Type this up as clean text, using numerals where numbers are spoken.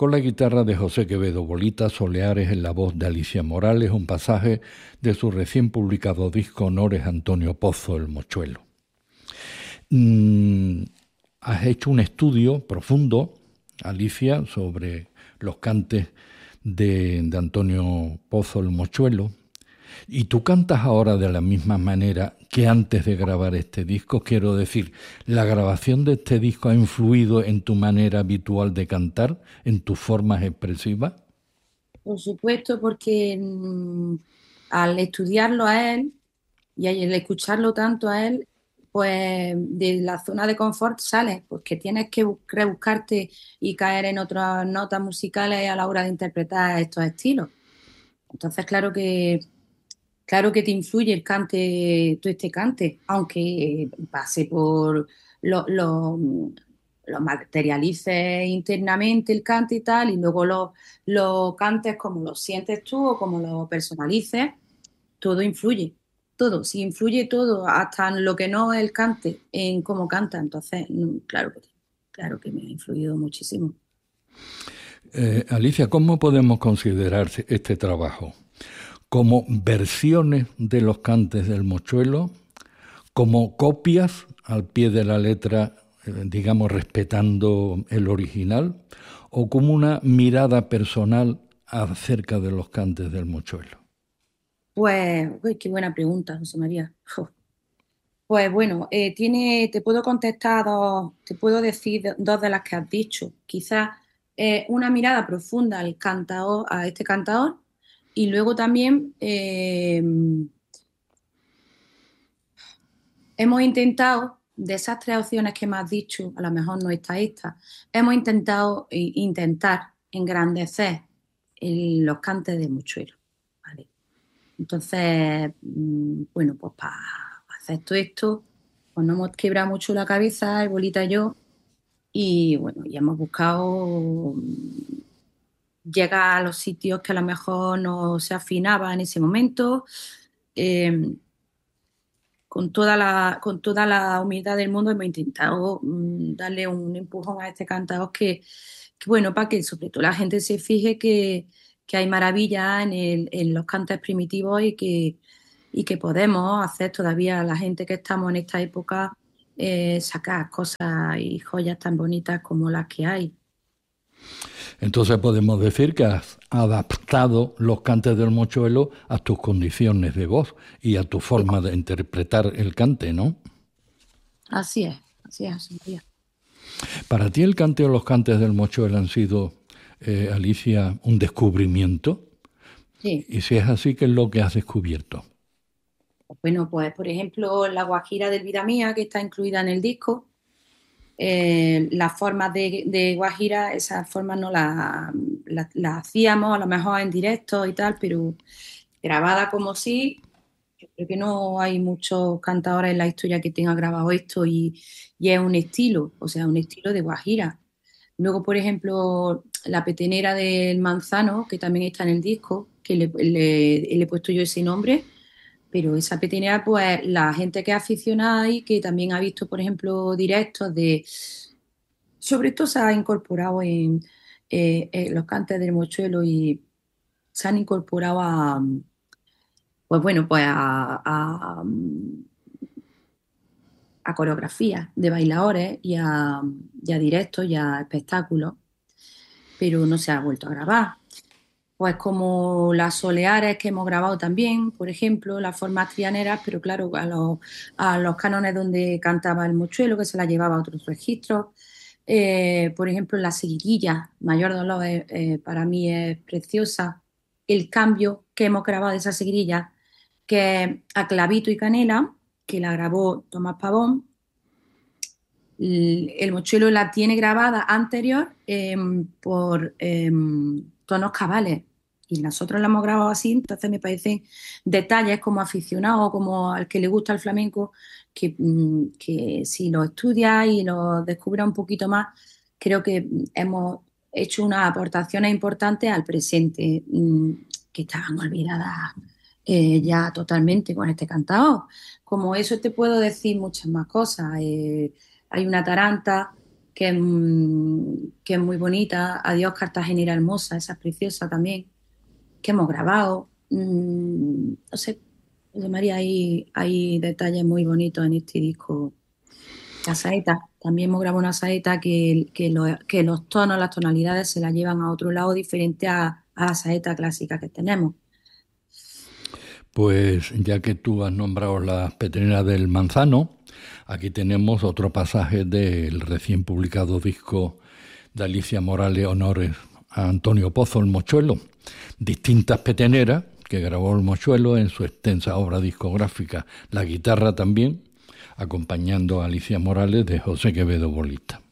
con la guitarra de José Quevedo Bolita, Soleares en la voz de Alicia Morales, un pasaje de su recién publicado disco Honores Antonio Pozo, El Mochuelo. Has hecho un estudio profundo, Alicia, sobre los cantes de Antonio Pozo, El Mochuelo, y tú cantas ahora de la misma manera que antes de grabar este disco. Quiero decir, ¿la grabación de este disco ha influido en tu manera habitual de cantar, en tus formas expresivas? Por supuesto, porque al estudiarlo a él y al escucharlo tanto a él, pues de la zona de confort sales, porque tienes que rebuscarte y caer en otras notas musicales a la hora de interpretar estos estilos. Entonces, claro que te influye el cante, todo este cante, aunque pase por lo materialices internamente el cante y tal, y luego lo cantes como lo sientes tú o como lo personalices, todo influye, todo, si influye todo, hasta en lo que no es el cante, en cómo canta, entonces, claro que me ha influido muchísimo. Alicia, ¿cómo podemos considerar este trabajo? ¿Como versiones de los cantes del Mochuelo? ¿Como copias al pie de la letra, digamos, respetando el original? ¿O como una mirada personal acerca de los cantes del Mochuelo? Pues, uy, qué buena pregunta, José María. Jo. Pues bueno, te puedo contestar dos, te puedo decir dos de las que has dicho. Quizás una mirada profunda al cantador, a este cantador, y luego también hemos intentado, de esas tres opciones que me has dicho, a lo mejor no está esta, hemos intentado intentar engrandecer los cantes de Mochuelo, ¿vale? Entonces, bueno, pues para hacer todo esto, pues nos hemos quebrado mucho la cabeza, el bolita y yo, y bueno, y hemos buscado llegar a los sitios que a lo mejor no se afinaba en ese momento, eh, con toda la humildad del mundo hemos intentado darle un empujón a este cantador bueno, para que sobre todo la gente se fije que hay maravilla en los cantes primitivos y que podemos hacer todavía la gente que estamos en esta época sacar cosas y joyas tan bonitas como las que hay. Entonces podemos decir que has adaptado los cantes del Mochuelo a tus condiciones de voz y a tu forma de interpretar el cante, ¿no? Así es, José María. Para ti el cante o los cantes del Mochuelo han sido, Alicia, un descubrimiento. Sí. Y si es así, ¿qué es lo que has descubierto? Bueno, pues por ejemplo, la guajira del Vida Mía, que está incluida en el disco, las formas de guajira, esas formas no las hacíamos a lo mejor en directo y tal, pero grabada como sí, yo creo que no hay muchos cantadores en la historia que tengan grabado esto y es un estilo, o sea, un estilo de guajira. Luego, por ejemplo, la petenera del Manzano, que también está en el disco, que le he puesto yo ese nombre, pero esa petenera, pues la gente que es aficionada y que también ha visto, por ejemplo, directos sobre todo se ha incorporado en los cantes del mochuelo y se han incorporado pues bueno, pues a coreografías de bailadores y a directos y a espectáculos, pero no se ha vuelto a grabar. Pues como las soleares que hemos grabado también, por ejemplo, las formas trianeras, pero claro, a los cánones donde cantaba el mochuelo, que se la llevaba a otros registros. Por ejemplo, la seguidilla, Mayor Dolor, para mí es preciosa. El cambio que hemos grabado de esa seguidilla, que es a clavito y canela, que la grabó Tomás Pavón. El mochuelo la tiene grabada anterior por tonos cabales y nosotros la hemos grabado así, entonces me parecen detalles como aficionado, como al que le gusta el flamenco, que si lo estudia y lo descubre un poquito más, creo que hemos hecho unas aportaciones importantes al presente, que estaban olvidadas ya totalmente con este cantado. Como eso te puedo decir muchas más cosas. Hay una taranta que que es muy bonita, Adiós Cartagenera Hermosa, esa es preciosa también, que hemos grabado. No sé, José María, hay detalles muy bonitos en este disco. La saeta, también hemos grabado una saeta que los tonos, las tonalidades se la llevan a otro lado diferente a la saeta clásica que tenemos. Pues ya que tú has nombrado las Petrinas del Manzano, aquí tenemos otro pasaje del recién publicado disco de Alicia Morales Honores a Antonio Pozo el Mochuelo, distintas peteneras que grabó el Mochuelo en su extensa obra discográfica, la guitarra también, acompañando a Alicia Morales de José Quevedo Bolita.